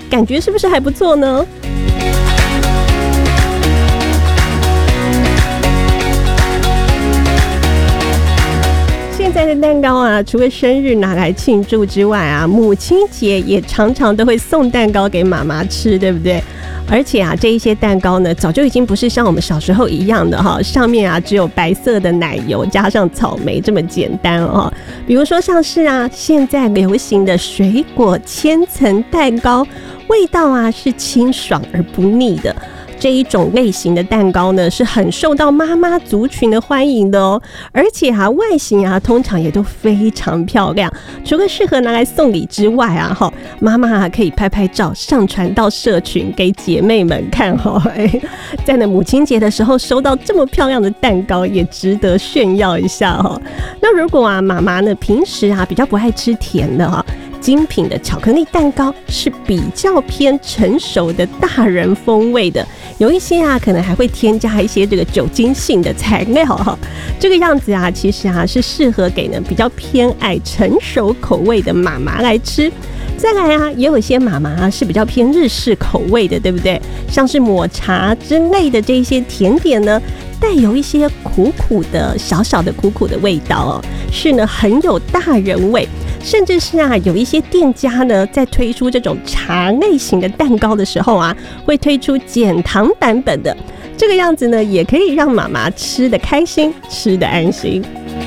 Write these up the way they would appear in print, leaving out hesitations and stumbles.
感觉是不是还不错呢？现在的蛋糕啊，除了生日拿来庆祝之外啊，母亲节也常常都会送蛋糕给妈妈吃，对不对？而且啊，这一些蛋糕呢，早就已经不是像我们小时候一样的哈，上面啊只有白色的奶油加上草莓这么简单哦。比如说像是啊，现在流行的水果千层蛋糕，味道啊是清爽而不腻的。这一种类型的蛋糕呢，是很受到妈妈族群的欢迎的哦，而且啊，外形啊，通常也都非常漂亮。除了适合拿来送礼之外啊，妈妈啊可以拍拍照上传到社群给姐妹们看哦。在那母亲节的时候收到这么漂亮的蛋糕，也值得炫耀一下哦。那如果啊，妈妈呢平时啊比较不爱吃甜的哈。精品的巧克力蛋糕是比较偏成熟的大人风味的，有一些啊可能还会添加一些这个酒精性的材料哈。这个样子啊，其实啊是适合给呢比较偏爱成熟口味的妈妈来吃。再来啊，也有一些妈妈啊是比较偏日式口味的，对不对？像是抹茶之类的这一些甜点呢，带有一些苦苦的小小的苦苦的味道哦，是呢很有大人味。甚至是啊，有一些店家呢，在推出这种茶类型的蛋糕的时候啊，会推出减糖版本的，这个样子呢，也可以让妈妈吃得开心，吃得安心。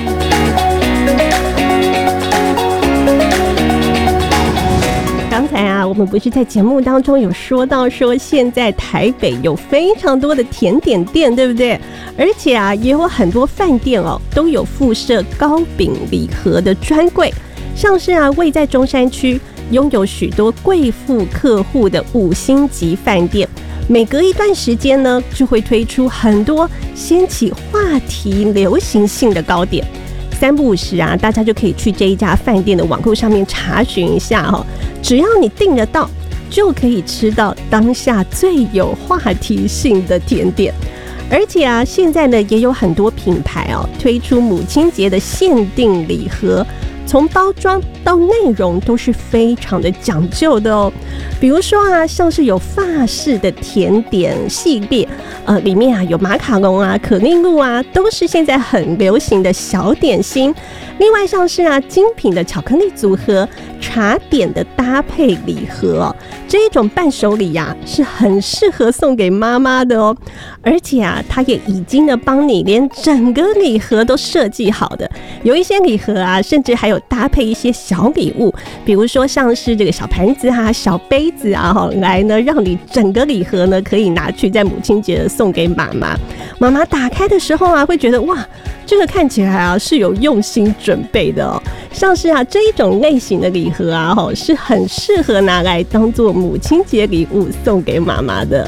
刚才啊，我们不是在节目当中有说到说，现在台北有非常多的甜点店，对不对？而且啊，也有很多饭店哦，都有附设糕饼礼盒的专柜。像是啊，位在中山区，拥有许多贵妇客户的5星级饭店，每隔一段时间呢，就会推出很多掀起话题、流行性的糕点。3不5时啊，大家就可以去这一家饭店的网购上面查询一下哦。只要你订得到，就可以吃到当下最有话题性的甜点。而且啊，现在呢也有很多品牌哦推出母亲节的限定礼盒。从包装到内容都是非常的讲究的哦。比如说啊，像是有法式的甜点系列，里面啊有马卡龙啊、可丽露啊，都是现在很流行的小点心。另外像是啊精品的巧克力组合、茶点的搭配礼盒哦，这一种伴手礼啊是很适合送给妈妈的哦。而且啊，它也已经呢帮你连整个礼盒都设计好的，有一些礼盒啊，甚至还有搭配一些小礼物，比如说像是这个小盘子啊、小杯子啊，来呢让你整个礼盒呢可以拿去在母亲节送给妈妈。妈妈打开的时候啊，会觉得哇，这个看起来啊是有用心准备的哦。像是啊这一种类型的礼盒啊，是很适合拿来当做母亲节礼物送给妈妈的。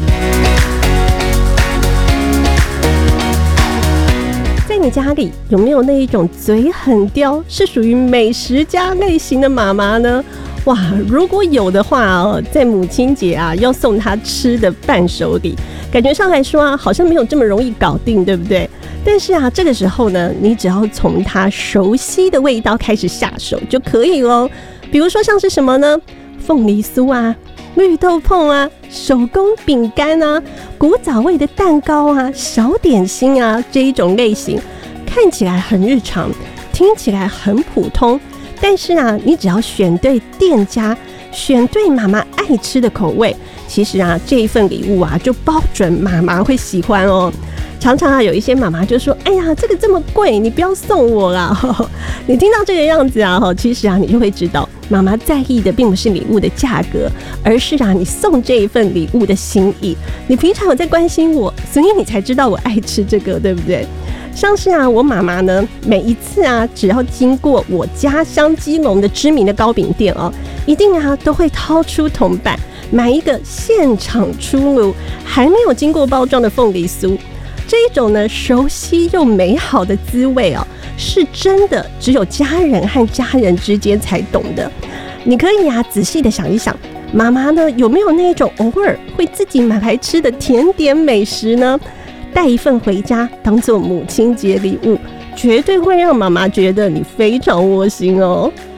在你家里有没有那一种嘴很刁，是属于美食家类型的妈妈呢？哇，如果有的话哦，在母亲节啊要送她吃的伴手礼，感觉上来说啊，好像没有这么容易搞定，对不对？但是啊，这个时候呢，你只要从她熟悉的味道开始下手就可以咯。比如说像是什么呢？凤梨酥啊、绿豆椪啊、手工饼干啊、古早味的蛋糕啊、小点心啊，这一种类型看起来很日常，听起来很普通，但是啊，你只要选对店家，选对妈妈爱吃的口味，其实啊，这一份礼物啊，就包准妈妈会喜欢哦。常常啊，有一些妈妈就说：“哎呀，这个这么贵，你不要送我啦。”你听到这个样子啊，其实啊，你就会知道，妈妈在意的并不是礼物的价格，而是啊，你送这一份礼物的心意。你平常有在关心我，所以你才知道我爱吃这个，对不对？像是啊，我妈妈呢，每一次啊，只要经过我家乡基隆的知名的糕饼店哦，一定啊都会掏出铜板买一个现场出炉、还没有经过包装的凤梨酥。这一种呢，熟悉又美好的滋味哦，是真的只有家人和家人之间才懂的。你可以啊仔细的想一想，妈妈呢有没有那一种偶尔会自己买来吃的甜点美食呢？带一份回家当做母亲节礼物，绝对会让妈妈觉得你非常窝心哦。